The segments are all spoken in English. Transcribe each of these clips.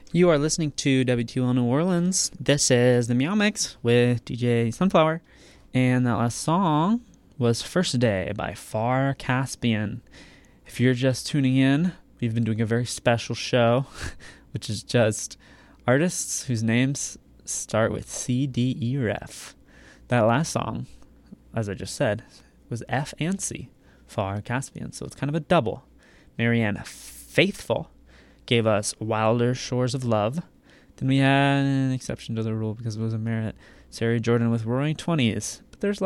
You are listening to WTL New Orleans. This is the Meow Mix with DJ Sunflower. And that last song was First Day by Far Caspian. If you're just tuning in, we've been doing a very special show, which is just artists whose names start with C, D, E, or F. That last song, as I just said, was F and C, Far Caspian. So it's kind of a double. Marianne Faithfull gave us Wilder Shores of Love. Then we had an exception to the rule because it was a merit. Sarah Jordan with Roaring Twenties. But there's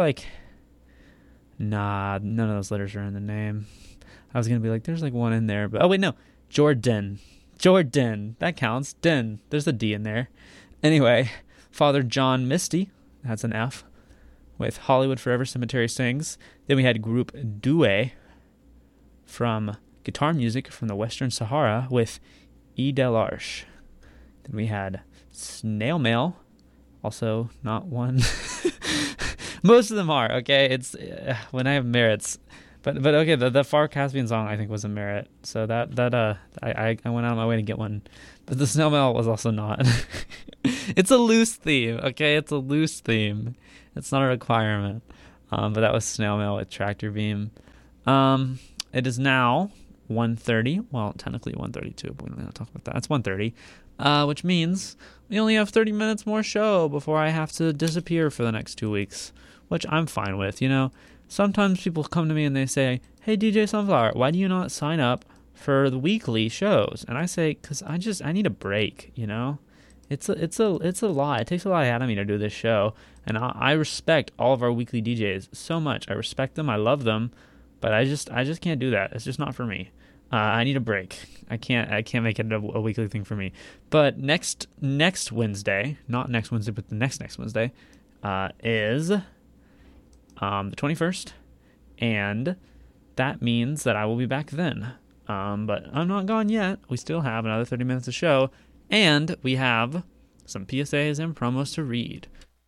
none of those letters are in the name. I was going to be like, there's one in there. But, oh, wait, no. Jordan. That counts. Den. There's a D in there. Anyway, Father John Misty. That's an F. With Hollywood Forever Cemetery Sings. Then we had Group Douay from Guitar Music from the Western Sahara with E. Del Arche. Then we had Snail Mail, also not one. Most of them are, okay? It's when I have merits. But okay, the Far Caspian song I think was a merit. So I went out of my way to get one. But the Snail Mail was also not. It's a loose theme, okay? It's a loose theme. It's not a requirement. But that was Snail Mail with Tractor Beam. It is now 1:30. Well, technically 1:32, but we don't talk about that. It's 1:30, which means we only have 30 minutes more show before I have to disappear for the next 2 weeks, which I'm fine with. You know, sometimes people come to me and they say, "Hey, DJ Sunflower, why do you not sign up for the weekly shows?" And I say, "Cause I need a break. You know, it's a lot. It takes a lot out of me to do this show, and I respect all of our weekly DJs so much. I respect them. I love them." But I just can't do that. It's just not for me. I need a break. I can't make it a weekly thing for me. But next Wednesday, not next Wednesday, but the next Wednesday, is the 21st, and that means that I will be back then. But I'm not gone yet. We still have another 30 minutes of show, and we have some PSAs and promos to read.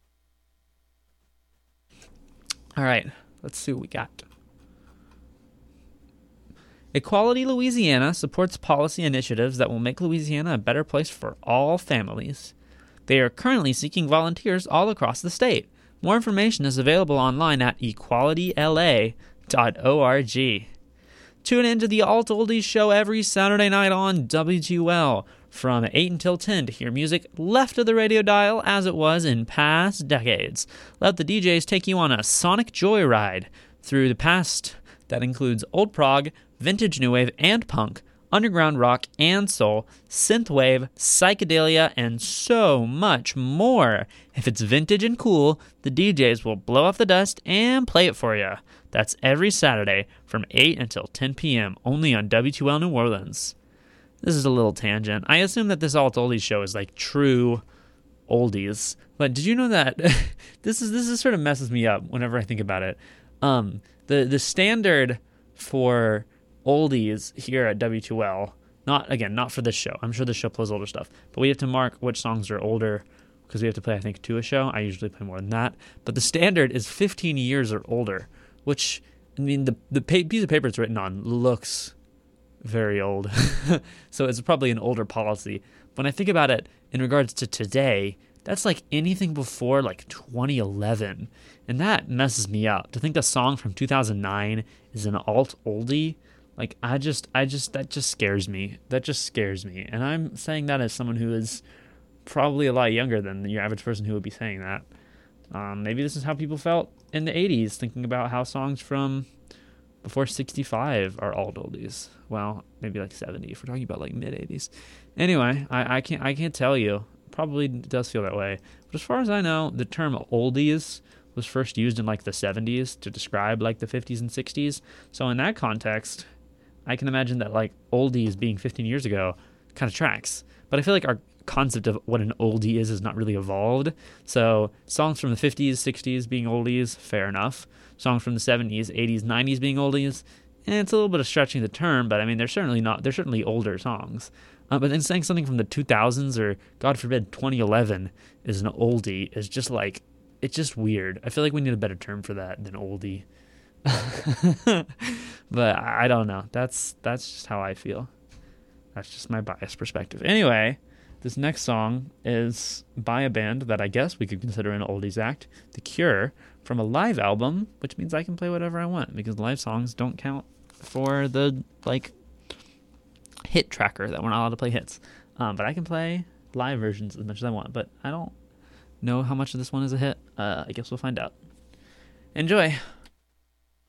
All right, let's see what we got. Equality Louisiana supports policy initiatives that will make Louisiana a better place for all families. They are currently seeking volunteers all across the state. More information is available online at equalityla.org. Tune in to the Alt Oldies show every Saturday night on WTUL from 8 until 10 to hear music left of the radio dial as it was in past decades. Let the DJs take you on a sonic joyride through the past that includes old prog, vintage new wave and punk, underground rock and soul, synthwave, psychedelia, and so much more. If it's vintage and cool, the DJs will blow off the dust and play it for you. That's every Saturday from 8 until 10 p.m. only on W2L New Orleans. This is a little tangent. I assume that this Alt Oldies show is like true oldies, but did you know that this sort of messes me up whenever I think about it. The standard for oldies here at W2L, not for this show. I'm sure this show plays older stuff, but we have to mark which songs are older because we have to play, I think, 2 a show. I usually play more than that, but the standard is 15 years or older, which, I mean, the piece of paper it's written on looks very old, so it's probably an older policy. When I think about it in regards to today, that's like anything before like 2011, and that messes me up. To think a song from 2009 is an alt oldie, like that just scares me. That just scares me, and I'm saying that as someone who is probably a lot younger than your average person who would be saying that. Maybe this is how people felt in the 80s, thinking about how songs from before 65 are alt oldies. Well, maybe like 70 if we're talking about like mid 80s. Anyway, I can't tell you. Probably does feel that way. But as far as I know, the term oldies was first used in like the 70s to describe like the 50s and 60s. So in that context, I can imagine that like oldies being 15 years ago kind of tracks. But I feel like our concept of what an oldie is not really evolved. So songs from the 50s, 60s being oldies, fair enough. Songs from the 70s, 80s, 90s being oldies, and it's a little bit of stretching the term, but I mean, they're certainly older songs. But then saying something from the 2000s or, God forbid, 2011 is an oldie is just like, it's just weird. I feel like we need a better term for that than oldie. But I don't know. That's just how I feel. That's just my biased perspective. Anyway, This next song is by a band that I guess we could consider an oldies act, The Cure, from a live album, which means I can play whatever I want because live songs don't count for the hit tracker that we're not allowed to play hits. But I can play live versions as much as I want, but I don't know how much of this one is a hit. I guess we'll find out. Enjoy.